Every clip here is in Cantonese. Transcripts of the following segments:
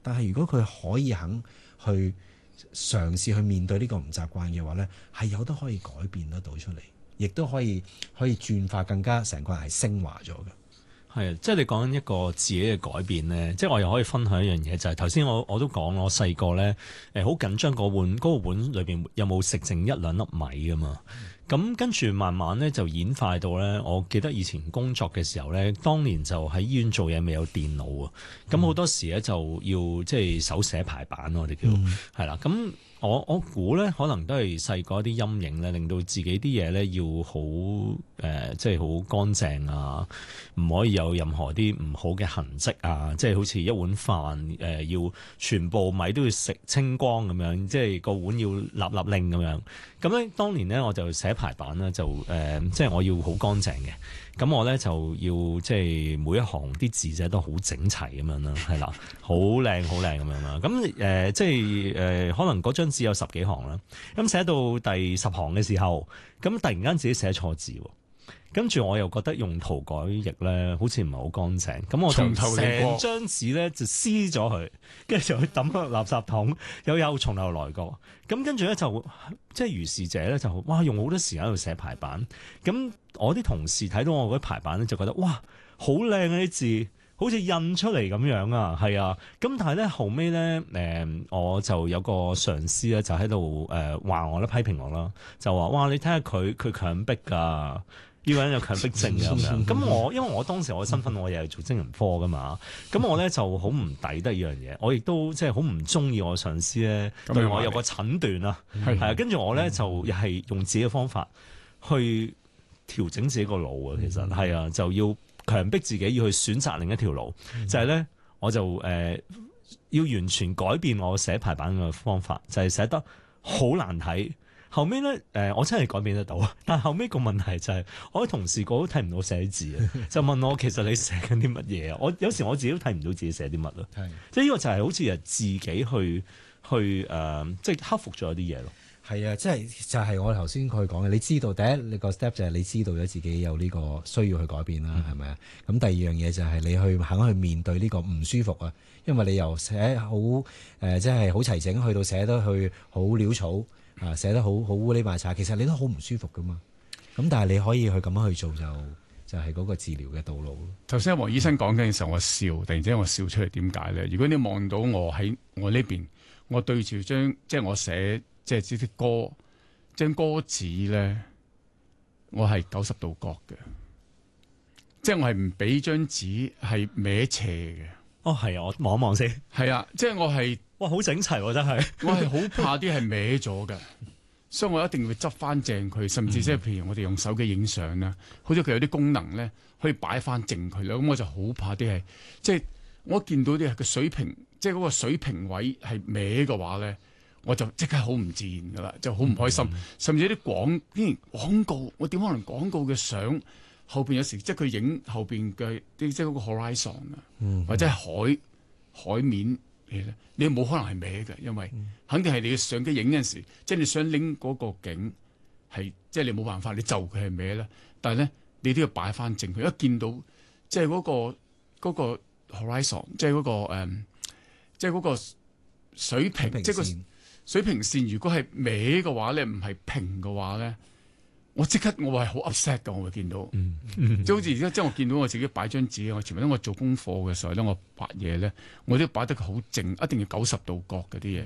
但係如果佢可以肯去嘗試去面對呢個唔習慣嘅話呢，係有得可以改變得到出嚟，亦都可以轉化更加成個人係升華咗嘅。 係，即係你講緊一個自己嘅改變咧，即係我又可以分享一樣嘢，就係頭先我都講我細個咧，好緊張嗰個碗裏邊有冇食剩一兩粒米噶嘛。咁跟住慢慢咧就演化到咧，我記得以前工作嘅時候咧，當年就喺醫院做嘢未有電腦啊，咁好多時咧就要即係手寫排版我哋叫係啦。咁我估咧可能都係細個一啲陰影咧，令到自己啲嘢咧要好即係好乾淨啊，唔可以有任何啲唔好嘅痕跡啊，即係好似一碗飯要全部米都要食清光咁樣，即係個碗要立立令咁樣。咁咧當年咧我就寫排版啦，就即係我要好乾淨嘅。咁我咧就要即係每一行啲字寫都好整齊咁樣啦，係啦，好靚好靚咁樣啦。咁即係可能嗰張紙有10幾行啦。咁寫到第10行嘅時候，咁突然間自己寫錯字喎。跟住我又覺得用塗改液咧，好似唔係好乾淨，咁我就成張紙咧就撕咗佢，跟住就去抌落垃圾桶，又從頭來過。咁跟住咧就即係如是者咧就哇用好多時間喺度寫排版。咁我啲同事睇到我嗰啲排版咧就覺得哇好靚啊啲字，好似印出嚟咁樣啊，係啊。咁但係咧後尾咧我就有個上司咧就喺度話我啦，批評我啦，就話哇你睇下佢強迫㗎。呢個人有強迫症嘅咁樣，咁因為我當時我嘅身份我又係做精神科噶嘛，咁我咧就好唔抵得呢樣嘢，我亦都即係好唔中意我上司咧對我有個診斷啊，係啊，跟住我咧就又係用自己嘅方法去調整自己個腦啊，其實係啊，就要強迫自己要去選擇另一條路，就係咧我就要完全改變我寫排版嘅方法，就係寫得好難睇。後尾咧，我真係改變得到，但係後尾個問題就係，我啲同事個都睇唔到寫字啊，就問我其實你寫緊啲乜嘢啊？我有時我自己都睇唔到自己寫啲乜咯，即係呢個就係好似係自己去即係克服咗啲嘢咯。 係啊，即係就係我頭先佢講嘅，你知道第一你個 step 就係你知道咗自己有呢個需要去改變啦，係咪啊？咁第二樣嘢就係你肯去面對呢個唔舒服啊，因為你由寫好即係好齊整，去到寫得去好潦草。寫得好烏哩麻茶，其實你都好唔舒服噶嘛。咁但係你可以去咁樣去做，就係嗰個治療嘅道路咯。 頭先黃醫生講緊嘅時候，我笑，突然之間我笑出嚟，點解咧？如果你望到我喺我呢邊，我對住即係我寫即係啲歌，張歌紙咧，我係90度角嘅，即係我係唔俾張紙係歪斜嘅。 哦，係啊，我望一望先。 係啊，即係我係。 哇，好整齊喎，真係！ 我係好怕啲係歪咗嘅，所以我一定會執翻正佢，甚至即係譬如我哋用手機影相啦，好似佢有啲功能咧，可以擺翻正佢啦。咁我就好怕啲係，即係我見到啲係個水平，即係嗰個水平位係歪嘅話咧，我就即刻好唔自然噶啦，就好唔開心。甚至啲廣告，我點可能廣告嘅相後邊有時即係佢影後邊嘅啲即係嗰個 horizon 啊，或者係海面。你冇可能係歪嘅，因為肯定係你嘅相機影嗰陣時，即係你想拎嗰個景係，即係你冇辦法，你就佢係歪啦。但係咧，你都要擺翻正佢。一見到即係嗰個 horizon，即係嗰個即係嗰個水平，即係個水平線。如果係歪嘅話咧，唔係平嘅話咧。我即刻我係好 upset 㗎，我會見到，即係好似而家即係我見到我自己擺張紙，我前面我做功課嘅時候咧，我畫嘢咧，我都擺得好正，一定要90度角嗰啲嘢。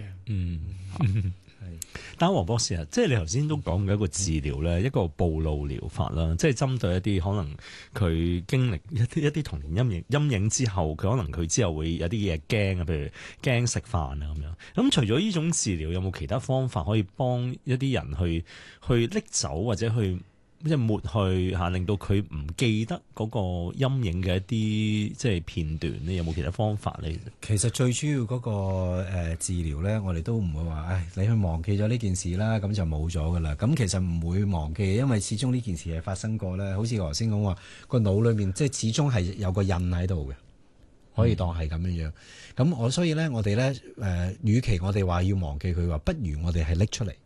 但係黃博士啊，即係你頭先都講嘅一個治療咧，一個暴露療法啦，即係針對一啲可能佢經歷一啲童年陰影之後，佢可能佢之後會有啲嘢驚啊，譬如驚食飯啊咁樣。咁除咗呢種治療，有冇其他方法可以幫一啲人去拎走或者去即係抹去嚇，令到佢唔記得嗰個陰影嘅一啲即係片段咧？有冇其他方法咧？ 其實最主要嗰個治療咧，我哋都唔會話，你去忘記咗呢件事啦，咁就冇咗噶啦。咁其實唔會忘記，因為始終呢件事係發生過咧。好似我頭先講話，個腦裏面即係始終係有個印喺度嘅，可以當係咁樣樣。咁所以咧，我哋咧與其我哋話要忘記佢話，不如我哋係拎出嚟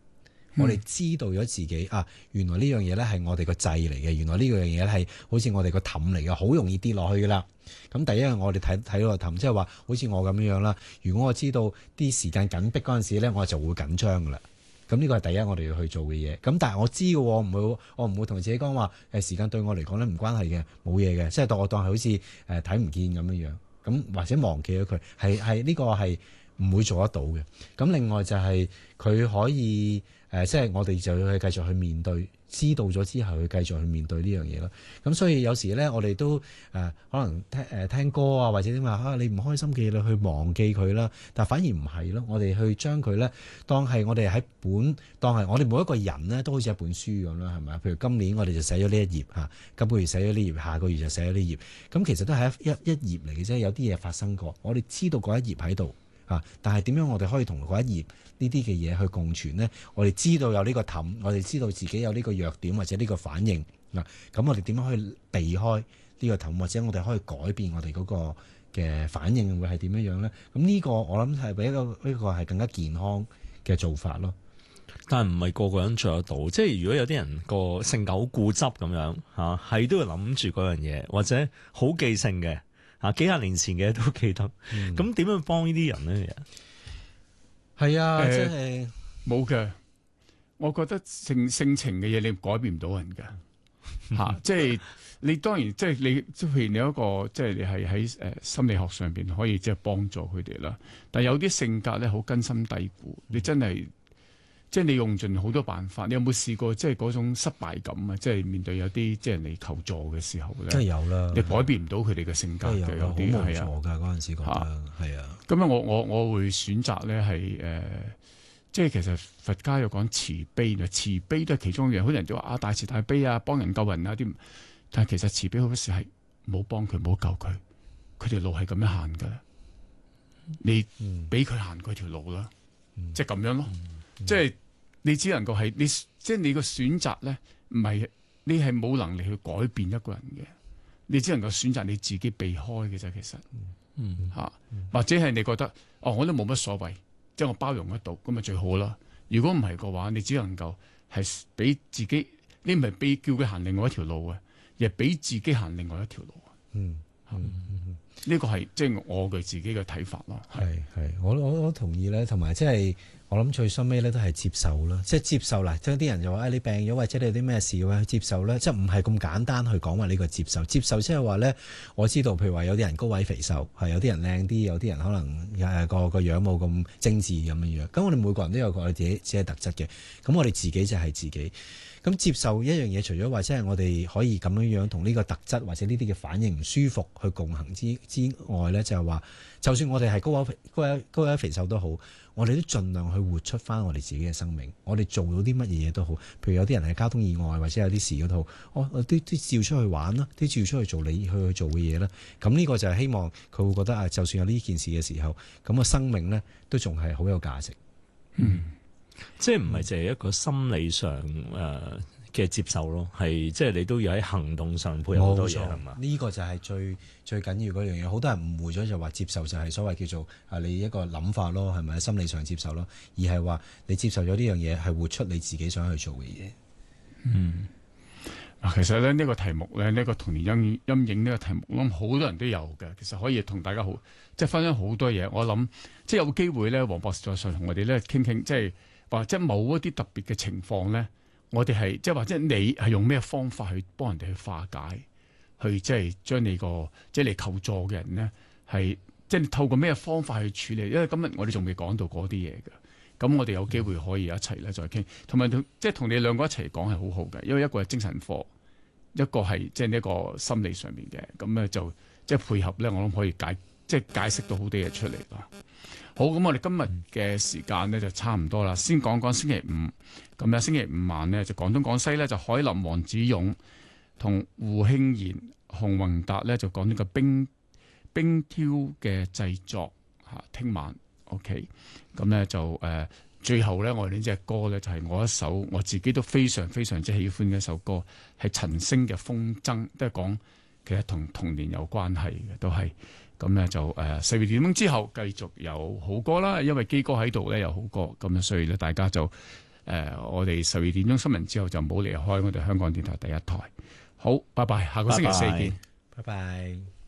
我哋知道咗自己原來呢樣嘢咧係我哋個掣嚟嘅，原來呢樣嘢咧係好似我哋個氹嚟嘅，好容易跌落去噶啦。咁第一樣我哋睇到個氹，即係話好似我咁樣啦。如果我知道啲時間緊迫嗰陣時咧，我就會緊張噶啦。咁呢個係第一我哋要去做嘅嘢。咁但係我知嘅，我唔會同自己講話時間對我嚟講咧唔關係嘅，冇嘢嘅，即係當係好似睇唔見咁樣樣。咁或者忘記咗佢，係呢個係唔會做得到嘅。咁另外就係佢可以即係我哋就要去繼續去面對，知道咗之後去繼續去面對呢樣嘢咯。咁所以有時咧，我哋都可能聽歌啊，或者點話你唔開心嘅嘢你去忘記佢啦。但反而唔係咯，我哋去將佢咧當係我哋當係我哋每一個人咧都好似一本書咁啦，係咪？譬如今年我哋就寫咗呢一頁嚇，今個月寫咗呢頁，下個月就寫咗呢頁。咁其實都係一頁嚟嘅啫，有啲嘢發生過，我哋知道嗰一頁喺度。但係點樣我哋可以同嗰一頁呢啲嘅嘢去共存呢？我哋知道有呢個氹，我哋知道自己有呢個弱點或者呢個反應咁我哋點樣去避開呢個氹，或者我哋可以改變我哋嗰個嘅反應會係點樣呢？咁呢個我諗係比一個係更加健康嘅做法咯。 但係唔係個個人做得到，即係如果有啲人個性格好固執咁樣係都要諗住嗰樣嘢，或者好記性嘅。幾廿年前嘅都記得，咁點樣幫呢啲人咧？ 係啊，即係冇嘅。我覺得性情嘅嘢你改變唔到人㗎，即係你當然即係你，即係譬如你一個即係你係喺心理學上邊可以即係幫助佢哋啦。但係有啲性格咧好根深蒂固，你真係。即係你用盡好多辦法，你有冇試過即係嗰種失敗感啊？即係面對有啲即係你求助嘅時候咧， 梗係有啦。 你改變唔到佢哋嘅性格嘅，有啲係啊， 好無助㗎嗰陣時覺得係啊。 咁樣我會選擇咧係即係其實佛家又講慈悲，慈悲都係其中一樣。好多人都話大慈大悲啊，幫人救人啊啲，但係其實慈悲好多時係冇幫佢，冇救佢，佢條路係咁樣行㗎啦。你俾佢行嗰條路啦，即係咁樣咯。即係你只能夠係你，即係你個選擇咧，唔係你係冇能力去改變一個人嘅，你只能夠選擇你自己避開嘅啫。其實，或者係你覺得我都冇乜所謂，即係我包容得到，咁咪最好啦。如果唔係嘅話，你只能夠係俾自己，你唔係俾叫佢行另外一條路嘅，而係俾自己行另外一條路。呢個係即係我嘅自己嘅睇法咯。 係，我同意咧，同埋即係。我諗最深尾咧都係接受啦，即係接受啦。即係啲人就話你病咗或者你有啲咩事嘅接受咧，即係唔係咁簡單去講話呢個接受。接受即係話咧，我知道譬如話有啲人高位肥瘦，係有啲人靚啲，有啲人可能個樣冇咁精緻咁樣樣。咁我哋每個人都有個自己特質嘅，咁我哋自己就係自己。咁接受一樣嘢，除咗話即係我哋可以咁樣樣同呢個特質或者呢啲嘅反應唔舒服去共行之外咧，就係話，就算我哋係高位肥瘦都好，我哋都盡量去活出翻我哋自己嘅生命。我哋做到啲乜嘢嘢都好，譬如有啲人係交通意外或者有啲事嗰度，我都照出去玩啦，都照出去做你去做嘅嘢啦。咁呢個就係希望佢會覺得就算有呢件事嘅時候，咁個生命咧都仲係好有價值。 即係唔係淨係一個心理上嘅接受咯，係即係你都要喺行動上配合好多嘢係嘛？呢個就係最緊要嗰樣嘢。好多人誤會咗就話接受就係所謂叫做你一個諗法咯，係咪喺心理上接受咯？而係話你接受咗呢樣嘢係活出你自己想去做嘅嘢。 其實咧呢個題目咧呢個童年陰影呢個題目，我諗好多人都有嘅。其實可以同大家即係分享好多嘢。我諗即係有機會咧，黃博士再同我哋咧傾傾，即係或者某一啲特別嘅情況咧，我哋係即係或者你係用咩方法去幫人哋去化解，去即係將你個即係你求助嘅人咧係即係透過咩方法去處理？因為今日我哋仲未講到嗰啲嘢嘅。咁我哋有機會可以一齊咧再傾，同埋即係同你兩個一齊講係好好嘅，因為一個係精神科，一個係即係呢個心理上面嘅，咁咧就即係配合咧，我諗可以解釋到好多嘢出嚟咯。好，咁我哋今日嘅時間咧就差唔多啦，先講講星期五，咁咧星期五晚咧就廣東廣西咧就海林黃子勇同胡慶賢、洪宏達咧就講呢個冰雕嘅製作嚇，聽晚。OK， 咁咧就最後咧，我哋呢隻歌咧就係我一首我自己都非常非常之喜歡嘅一首歌，係陳星嘅《風箏》，都係講其實同童年有關係嘅，都係咁咧就12點鐘之後繼續有好歌啦，因為基哥喺度咧有好歌，咁所以咧大家就我哋12點鐘新聞之後就唔好離開我哋香港電台第一台。好，拜拜，下個星期四見。 拜拜。